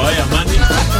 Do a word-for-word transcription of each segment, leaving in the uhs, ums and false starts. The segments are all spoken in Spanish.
Oye, Manny.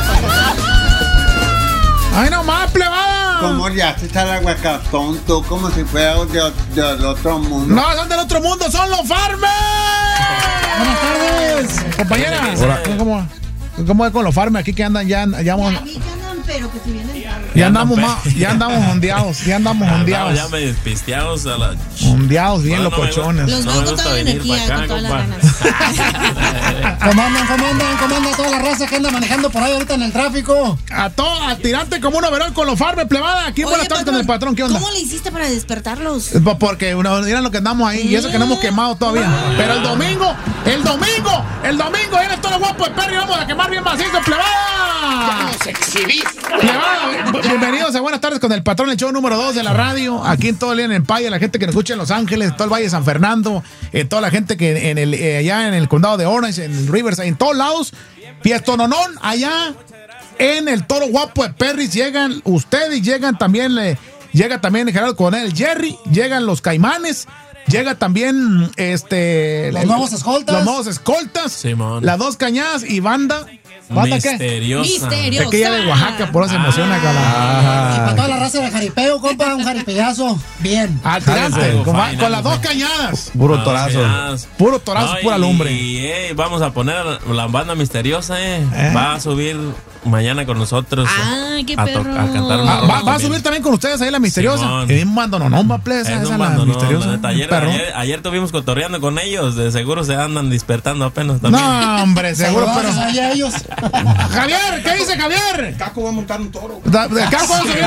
¡Ay, no más, plebada! ¿Cómo le haces al aguacatón tú? Como si fuera de, de, del otro mundo. No, son del otro mundo, son los Farmers. Buenas tardes, compañeras. Hola. ¿Cómo, cómo es con los Farmers aquí que andan ya? ya vamos, pero que si vienen ya andamos más, ya andamos ondeados, ya andamos ondeados. Ya me despisteados a la... Ondeados bien No, no me locochones. los No veo me con gusta toda la venir energía, pa' acá, con todas las compa. ganas. ¿Cómo andan, cómo andan, cómo anda toda la raza que anda manejando por ahí ahorita en el tráfico? A todo, a tirante como un overol con los Farmers, plebada. Aquí buenas tardes con el patrón, ¿qué onda? ¿Cómo le hiciste para despertarlos? Pues porque una, miran lo que andamos ahí y eso que no hemos quemado todavía. Pero el domingo, el domingo, el domingo viene todo lo guapo de Perry. Vamos a quemar bien macizo, plebada. ¡Nos exhibís! Plebada, bienvenidos a Buenas tardes con el patrón, el show número dos de la radio. Aquí en todo el día en Empire, la gente que nos escucha en Los Ángeles, todo el Valle de San Fernando, eh, toda la gente que en el eh, allá en el condado de Orange, en el Riverside, en todos lados. Fiestononón allá en el Toro Guapo de Perry. Llegan ustedes, llegan también, le, llega también Gerardo Coronel, Jerry, llegan los Caimanes. Llega también este Los el, nuevos escoltas. Los nuevos escoltas. Simón. Las dos cañadas y banda. ¿Banda qué? Misteriosa. Misteriosa. Es que ella de Oaxaca, por eso se emociona, Y cabrón. para toda la raza de jaripeo, compa, un jaripeazo. Bien. Al tirante, Algo con, fine, con las algo dos fine. cañadas. Puro Ah, torazo. ya. Puro torazo, No, pura y- lumbre. Y eh, vamos a poner la banda misteriosa, eh. ¿Eh? Va a subir mañana con nosotros. Ah, qué a, to- perro. a cantar una Ah, rola va, va a también. subir también con ustedes ahí la misteriosa. Simón. Y un bandononón, va plesa, Es esa un la bando, no, misteriosa. la neta, ayer, Perro. ayer, ayer tuvimos cotorreando con ellos. De seguro se andan despertando apenas también. No, hombre, seguro, pero. Saludos ahí a ellos. Javier, ¿qué dice Javier? Caco va a montar un toro. Da- ¿De acá cuándo se viene?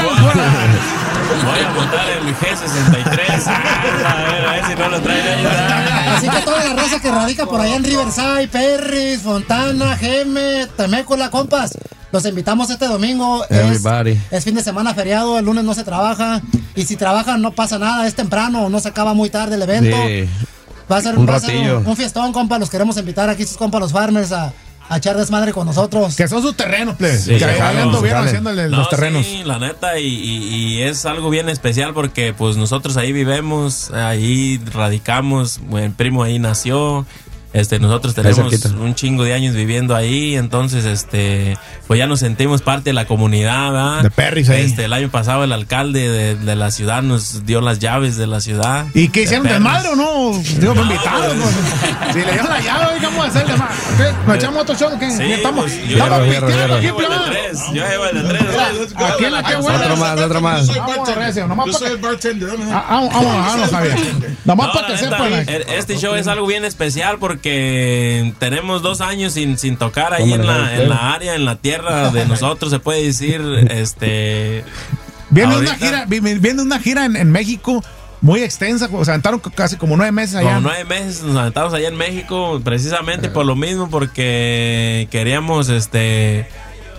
Voy a montar el G sesenta y tres. A ver, a ver si no lo traen ellos. Así que toda la raza que radica por allá en Riverside, Perry, Fontana, Geme, Temécula, compas, los invitamos este domingo. Es, Everybody. es fin de semana feriado, el lunes no se trabaja. Y si trabajan no pasa nada, es temprano, no se acaba muy tarde el evento. Sí. Va a ser, Un va a ser ratillo. un, un fiestón, compa. Los queremos invitar aquí, sus compas, los farmers, a, a echar desmadre con nosotros. Que son sus terrenos, plebes. Sí, que claro, ahí anduvieron dale. haciéndole No, los terrenos. sí, la neta, y, y- y es algo bien especial porque pues nosotros ahí vivimos, ahí radicamos, el primo ahí nació, este, nosotros tenemos cerquita. un chingo de años viviendo ahí, entonces este, pues ya nos sentimos parte de la comunidad, ¿verdad? De Perris ahí. Este, el año pasado el alcalde de, de la ciudad nos dio las llaves de la ciudad. ¿Y qué hicieron de desmadre o no? Digo, me invitaron. pues. Si le dieron la llave, hoy, ¿qué vamos a hacer desmadre? ¿Qué? ¿Nos echamos otro show o qué? Sí, estamos pues, yo estamos llevo- pisteando llevo- aquí, Yo llevo el de plebada. tres, yo llevo el de tres. Aquí en la que buena. Otro más, otro más. Vamos, recio, nomás Yo pa' soy que- el bartender. ¿no? Ah, Vamos, vamos, vamos, Javier. Nomás No, para la que neta, sepan. el- Este show es algo bien especial porque tenemos dos años sin, sin tocar ahí en la, en la área, en la tierra de nosotros, se puede decir, este... Viene ahorita, una gira, vi- viene una gira en, en México muy extensa, o sea, aventaron casi como nueve meses allá. Como nueve meses nos aventamos allá en México, precisamente por lo mismo, porque queríamos, este...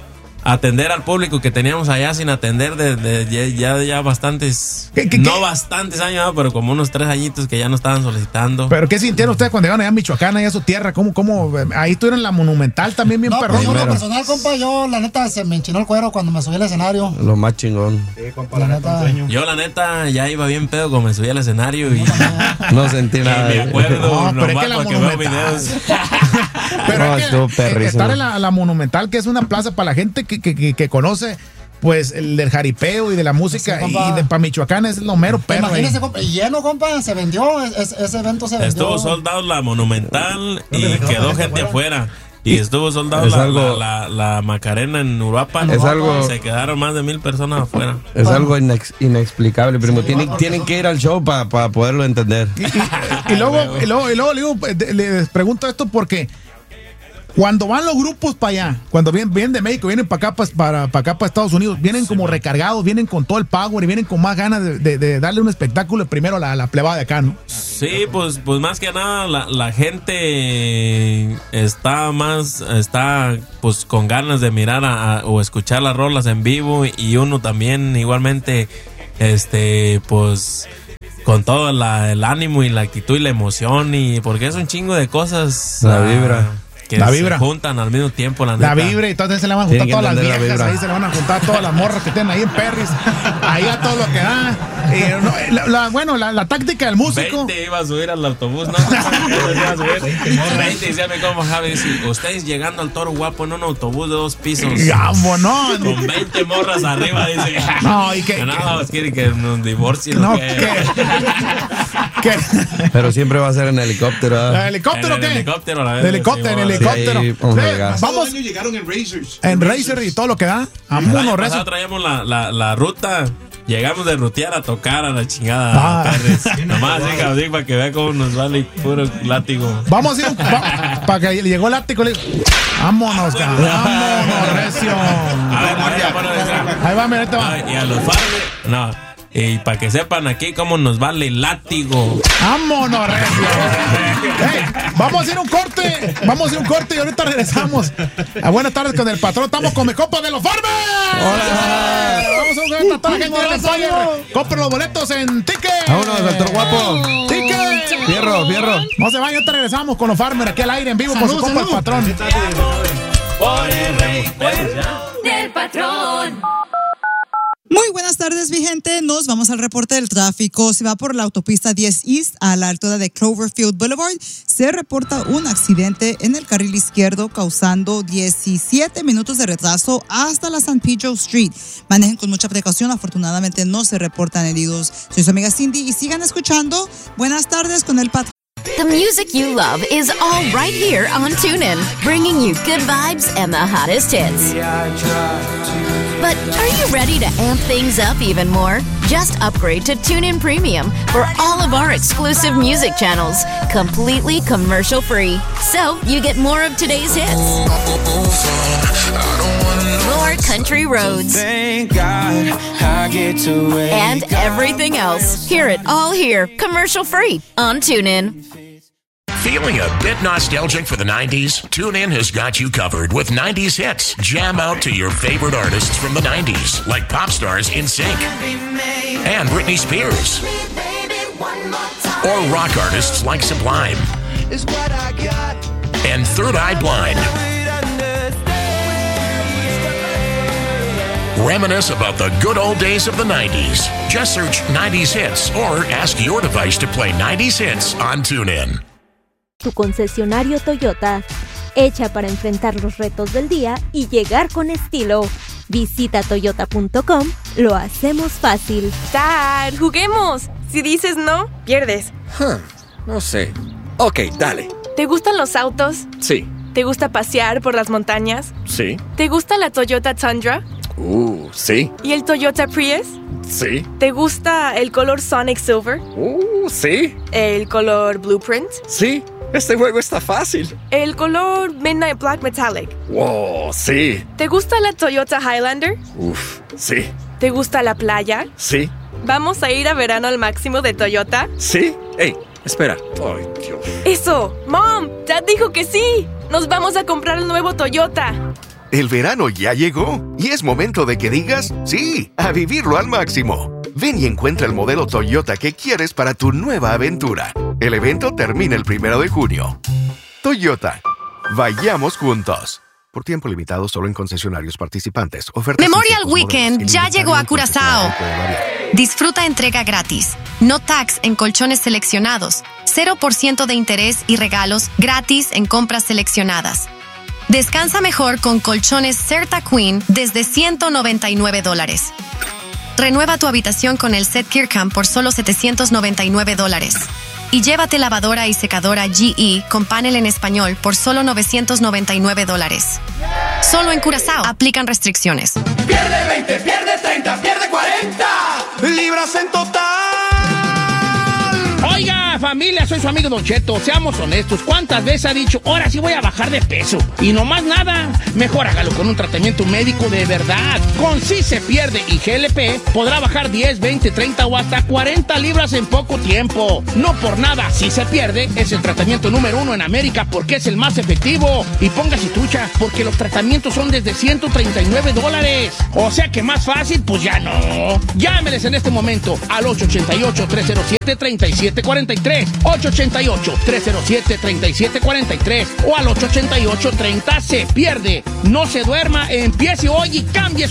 atender al público que teníamos allá sin atender de, de- ya, ya, ya bastantes, ¿Qué- qué- no qué? bastantes años, ¿no? Pero como unos tres añitos que ya nos estaban solicitando. Pero ¿qué sintieron ustedes cuando llegaron allá a Michoacán, allá a su tierra? ¿Cómo, cómo? Ahí estuvieron en la Monumental también bien No, perrón. pues yo en lo Primero. personal, compa, yo la neta se me enchinó el cuero cuando me subí al escenario. Lo más chingón. La neta. Yo la neta ya iba bien pedo cuando me subí al escenario y, No sentí y nada. me acuerdo No, pero es nomás que la porque veo Monumental. videos. Pero No, es que estuvo eh, perrísimo. estar en la, la Monumental, que es una plaza para la gente que, que, que, que conoce pues el del jaripeo y de la música, Sí, compa. y de para Michoacán es lo mero perro ahí. Imagínese, compa, lleno, compa, se vendió, es- ese evento se vendió. Estuvo soldado la Monumental y quedó gente afuera. Y estuvo soldado Es la, algo- la, la, la Macarena en Uruapan. Es algo- Se quedaron más de mil personas afuera. Es algo inex- inexplicable, primo. Tienen, tienen que ir al show para poderlo entender. Y, y- y luego, y luego, y luego le, digo, eh, de- les pregunto esto porque cuando van los grupos para allá, cuando vienen, vienen de México, vienen para acá, pues, para, para acá, para Estados Unidos, vienen como recargados, vienen con todo el power y vienen con más ganas de, de- de darle un espectáculo primero a la, a la plebada de acá, ¿no? Sí, pues, pues más que nada la, la gente está más, está pues con ganas de mirar a- a- o escuchar las rolas en vivo y uno también igualmente, este, pues con todo la- el ánimo y la actitud y la emoción y porque es un chingo de cosas. La ah, vibra. que La se vibra. juntan al mismo tiempo, la La neta. vibra, y entonces se le van a juntar Tienen que todas las entender la viejas, vibra. ahí se le van a juntar todas las morras que tienen ahí en Perris, ahí a todo lo que da. Eh, no, la, la- bueno, la, la táctica del músico. veinte iba a subir al autobús, ¿no? Iba a subir. veinte, decía mi compa Javi, dice, ustedes llegando al Toro Guapo en un autobús de dos pisos. Vámonos. Con veinte morras arriba, dice. No, y que- No, pues quieren que nos divorcien. No, ¿o qué? ¿qué? ¿Qué? Pero siempre va a ser en helicóptero. ¿ah? ¿El helicóptero En qué? el helicóptero, la De verdad, helicóptero, en sí, helicóptero. sí, vamos a Sí, llegar. vamos Todo el año llegaron en Razors. en Racer y todo lo que da. El Vámonos, año pasado Racer. traíamos la, la, la ruta. Llegamos de rutear a tocar a la chingada. Ah. a Perris. Nomás así, cabrón, para que vea cómo nos vale puro látigo. Vamos a ir va- para que le llegó el látigo. le- Vámonos, cabrón. Vámonos, Recio. A ver, a ver, bueno, esa- Ahí va, mira, ahorita va. Ay, y a los farmers, no. Y para que sepan aquí cómo nos vale el látigo. Vámonos, Recio. Hey, vamos a ir a un corte. Vamos a ir a un corte y ahorita regresamos. A buenas tardes con el patrón. Estamos con mi compa de los Farmers. Hola. Vamos a un a toda la gente de la Fire. Compren los boletos en Ticket. Vámonos, doctor Guapo. Ticket. Fierro, fierro. No se vayan, ahorita regresamos con los Farmers aquí al aire en vivo con Salud, su compa el salud. patrón. Por el recuerdo del patrón. Muy buenas tardes, mi gente. Nos vamos al reporte del tráfico. Se va por la autopista diez East a la altura de Cloverfield Boulevard. Se reporta un accidente en el carril izquierdo causando diecisiete minutos de retraso hasta la San Pedro Street. Manejen con mucha precaución. Afortunadamente no se reportan heridos. Soy su amiga Cindy y sigan escuchando. Buenas tardes con el patrón. The music you love is all right here on TuneIn, bringing you good vibes and the hottest hits. But are you ready to amp things up even more? Just upgrade to TuneIn Premium for all of our exclusive music channels, completely commercial free. So you get more of today's hits, more country roads, Thank God I get to wake and everything else. Hear it all here, commercial free on TuneIn. Feeling a bit nostalgic for the nineties? TuneIn has got you covered with nineties hits. Jam out to your favorite artists from the nineties, like pop stars N Sync and Britney Spears, or rock artists like Sublime and Third Eye Blind. Reminisce about the good old days of the nineties. Just search nineties hits or ask your device to play nineties hits on TuneIn. Tu concesionario Toyota, hecha para enfrentar los retos del día y llegar con estilo. Visita toyota punto com, lo hacemos fácil. Dad, juguemos. Si dices no, pierdes. Huh, no sé. Ok, dale. ¿Te gustan los autos? Sí, ¿Te gusta pasear por las montañas? sí. ¿Te gusta la Toyota Tundra? Uh, sí, ¿Y el Toyota Prius? sí. ¿Te gusta el color Sonic Silver? Uh, sí, ¿El color Blueprint? sí. Este juego está fácil. ¿El color Midnight Black Metallic? Wow, sí. ¿Te gusta la Toyota Highlander? Uf, sí, ¿Te gusta la playa? sí, ¿Vamos a ir a verano al máximo de Toyota? sí. Ey, espera. Ay, Dios. ¡Eso! ¡Mom! ¡Dad dijo que sí! ¡Nos vamos a comprar el nuevo Toyota! El verano ya llegó y es momento de que digas sí, a vivirlo al máximo. Ven y encuentra el modelo Toyota que quieres para tu nueva aventura. El evento termina el primero de junio. Toyota. Vayamos juntos. Por tiempo limitado solo en concesionarios participantes. Ofertas en Memorial ciertos Weekend modelos. ya Inventario llegó a en Curazao. concesionario puede variar. Disfruta entrega gratis, no tax en colchones seleccionados, cero por ciento de interés y regalos gratis en compras seleccionadas. Descansa mejor con colchones Certa Queen desde ciento noventa y nueve dólares. Renueva tu habitación con el set Kirkham por solo setecientos noventa y nueve dólares. Y llévate lavadora y secadora G E con panel en español por solo novecientos noventa y nueve dólares. Solo en Curazao. Aplican restricciones. Pierde veinte, pierde treinta, pierde cuarenta libras en total. Oiga, familia, soy su amigo Don Cheto. Seamos honestos, ¿cuántas veces ha dicho, ahora sí voy a bajar de peso? Y no más nada. Mejor hágalo con un tratamiento médico de verdad. Con Sí Se Pierde y G L P podrá bajar diez, veinte, treinta o hasta cuarenta libras en poco tiempo. No por nada, Si Se Pierde es el tratamiento número uno en América porque es el más efectivo. Y póngase trucha, porque los tratamientos son desde ciento treinta y nueve dólares. O sea que más fácil, pues ya no. Llámeles en este momento al ocho ocho ocho, tres cero siete, tres siete cuatro tres tres, ocho ocho ocho, tres cero siete, tres siete cuatro tres o al ocho ocho ocho, treinta se pierde. No se duerma, empiece hoy y cambie